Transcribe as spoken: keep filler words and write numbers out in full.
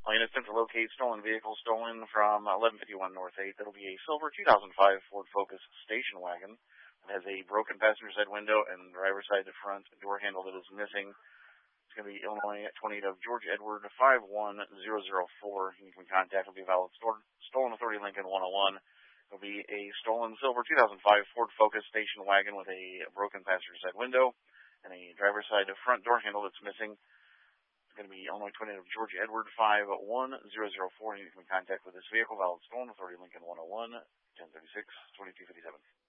All units sent to locate stolen vehicle stolen from eleven fifty-one North eighth. It'll be a silver two thousand five Ford Focus station wagon. It has a broken passenger side window and driver's side to front door handle that is missing. It's going to be Illinois twenty-eight of George Edward five one zero zero four. You can contact will be valid Stolen Authority Lincoln one oh one. It'll be a stolen silver two thousand five Ford Focus station wagon with a broken passenger side window and a driver's side to front door handle that's missing. It's going to be Illinois twenty-eight of George Edward five one zero zero four. You can contact with this vehicle valid Stolen Authority Lincoln one oh one, ten thirty-six, twenty-two fifty-seven.